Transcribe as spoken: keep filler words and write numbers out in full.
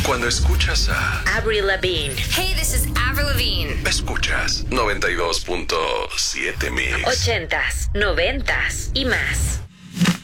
Cuando escuchas a Avril Lavigne. Hey, this is Avril Lavigne. Escuchas noventa y dos punto siete Mix. Ochentas, noventas y más.